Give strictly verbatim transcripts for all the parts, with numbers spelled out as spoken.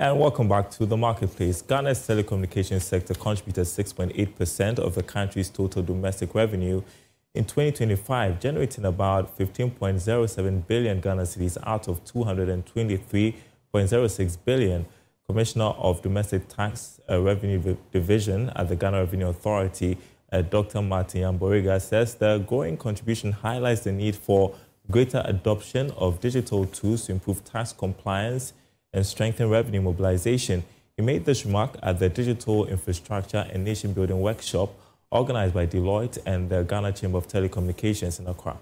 And welcome back to the marketplace. Ghana's telecommunications sector contributed six point eight percent of the country's total domestic revenue in twenty twenty-five, generating about fifteen point zero seven billion Ghana cedis out of two hundred twenty-three point zero six billion. Commissioner of Domestic Tax uh, Revenue Division at the Ghana Revenue Authority, uh, Doctor Martin Yamboriga, says the growing contribution highlights the need for greater adoption of digital tools to improve tax compliance and strengthen revenue mobilization. He made this remark at the Digital Infrastructure and Nation Building Workshop organized by Deloitte and the Ghana Chamber of Telecommunications in Accra.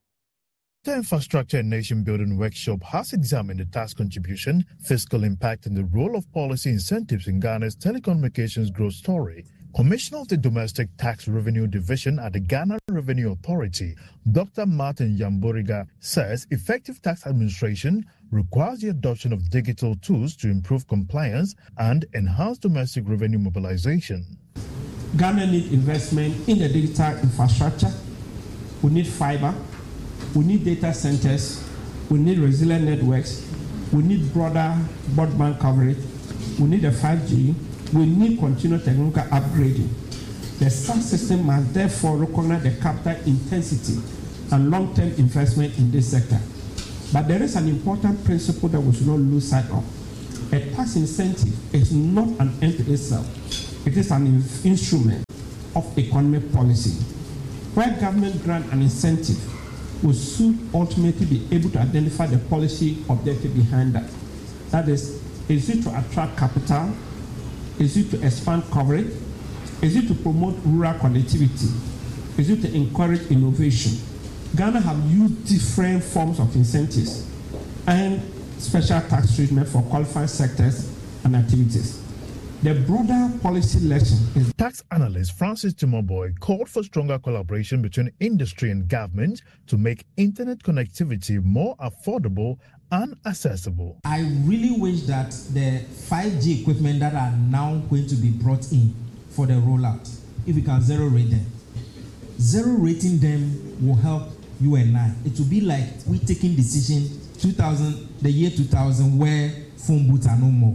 The Infrastructure and Nation Building Workshop has examined the tax contribution, fiscal impact, and the role of policy incentives in Ghana's telecommunications growth story. Commissioner of the Domestic Tax Revenue Division at the Ghana Revenue Authority, Doctor Martin Yamboriga, says effective tax administration requires the adoption of digital tools to improve compliance and enhance domestic revenue mobilization. Ghana needs investment in the digital infrastructure. We need fiber. We need data centers. We need resilient networks. We need broader broadband coverage. We need a five G. We need continued technical upgrading. The tax system must therefore recognize the capital intensity and long-term investment in this sector. But there is an important principle that we should not lose sight of. A tax incentive is not an end to itself. It is an instrument of economic policy. Where government grant an incentive, we should ultimately be able to identify the policy objective behind that. That is, is it to attract capital? Is it to expand coverage? Is it to promote rural connectivity? Is it to encourage innovation? Ghana have used different forms of incentives and special tax treatment for qualified sectors and activities. The broader policy lesson is... Tax analyst Francis Timoboy called for stronger collaboration between industry and government to make internet connectivity more affordable and accessible. I really wish that the five G equipment that are now going to be brought in for the rollout, if we can zero rate them. Zero rating them will help you and I. It will be like we taking decision two thousand, the year two thousand, where phone booths are no more.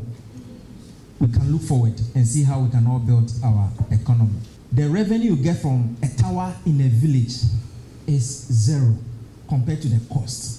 We can look forward and see how we can all build our economy. The revenue you get from a tower in a village is zero compared to the cost.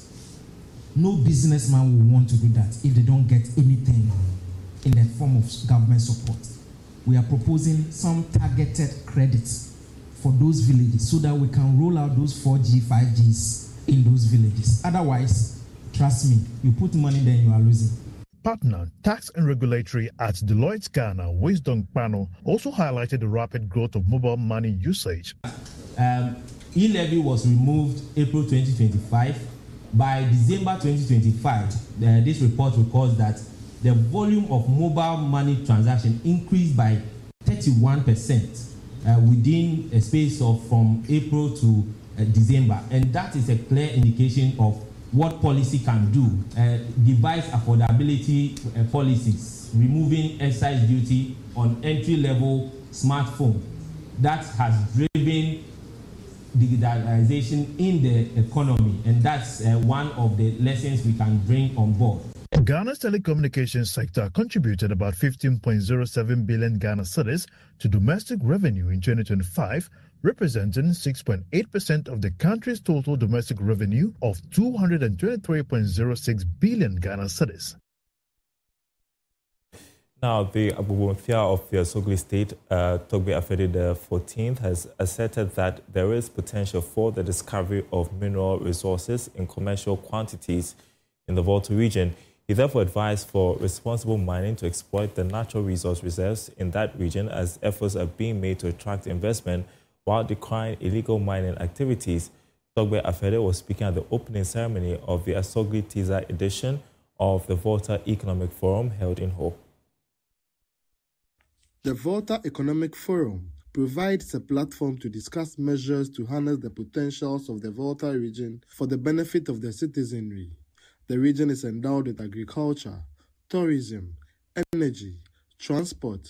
No businessman will want to do that if they don't get anything in the form of government support. We are proposing some targeted credits for those villages so that we can roll out those four G, five Gs in those villages. Otherwise, trust me, you put money there, you are losing. Partner, Tax and Regulatory at Deloitte Ghana, Wisdom Panel, also highlighted the rapid growth of mobile money usage. Um, E-levy was removed April twenty twenty-five. By December twenty twenty-five, uh, this report records that the volume of mobile money transaction increased by thirty-one percent uh, within a space of from April to uh, December. And that is a clear indication of what policy can do. Uh, device affordability uh, policies, removing excise duty on entry-level smartphone. That has driven digitalization in the economy, and that's uh, one of the lessons we can bring on board. Ghana's telecommunications sector contributed about fifteen point zero seven billion Ghana cedis to domestic revenue in twenty twenty-five, representing six point eight percent of the country's total domestic revenue of two hundred twenty-three point zero six billion Ghana cedis. Now, the Abubunfia of the Asogli State, uh, Togbe Afede the fourteenth, has asserted that there is potential for the discovery of mineral resources in commercial quantities in the Volta region. He therefore advised for responsible mining to exploit the natural resource reserves in that region as efforts are being made to attract investment while decrying illegal mining activities. Togbe Afede was speaking at the opening ceremony of the Asogli Tiza edition of the Volta Economic Forum held in Ho. The Volta Economic Forum provides a platform to discuss measures to harness the potentials of the Volta region for the benefit of the citizenry. The region is endowed with agriculture, tourism, energy, transport,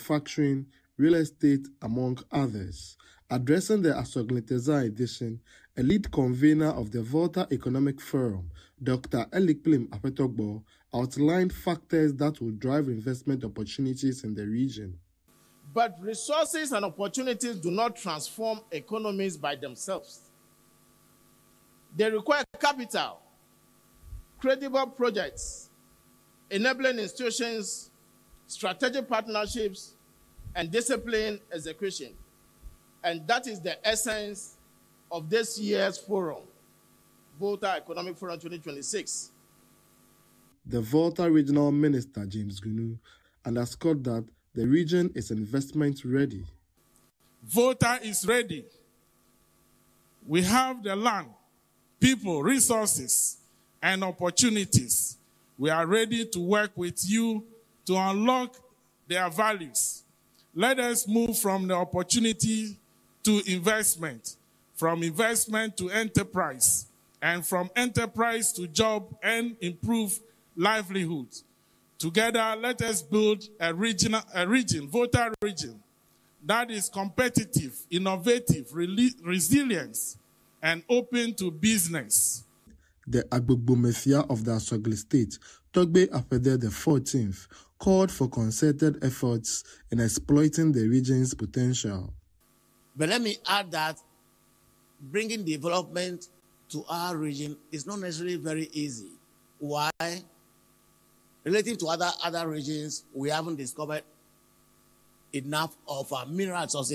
manufacturing, real estate, among others. Addressing the Asogli Tiza edition, A lead convener of the Volta Economic Forum, Doctor Elikplim Apetogbo, outlined factors that will drive investment opportunities in the region. But resources and opportunities do not transform economies by themselves. They require capital, credible projects, enabling institutions, strategic partnerships, and disciplined execution. And that is the essence of this year's forum, Volta Economic Forum twenty twenty-six. The Volta Regional Minister, James Gunu, underscored that the region is investment ready. Volta is ready. We have the land, people, resources, and opportunities. We are ready to work with you to unlock their values. Let us move from the opportunity to investment, from investment to enterprise, and from enterprise to job and improve livelihoods. Together, let us build a, regional, a region, Volta region, that is competitive, innovative, re- resilient, and open to business. The Agbogbo of the Asogli State, Togbe Apede the fourteenth, called for concerted efforts in exploiting the region's potential. But let me add that bringing development to our region is not necessarily very easy. Why? Relative to other, other regions, we haven't discovered enough of our mineral resources